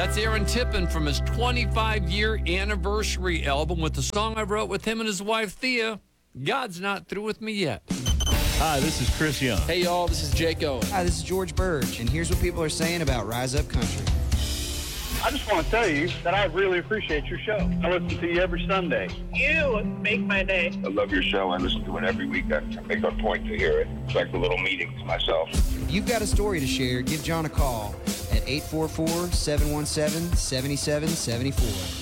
That's Aaron Tippin from his 25-year anniversary album with the song I wrote with him and his wife, Thea, God's Not Through With Me Yet. Hi, this is Chris Young. Hey, y'all, this is Jake Owen. Hi, this is George Burge, and here's what people are saying about Rise Up Country. I just want to tell you that I really appreciate your show. I listen to you every Sunday. You make my day. I love your show. I listen to it every week. I make a point to hear it. It's like a little meeting to myself. If you've got a story to share, give John a call at 844-717-7774.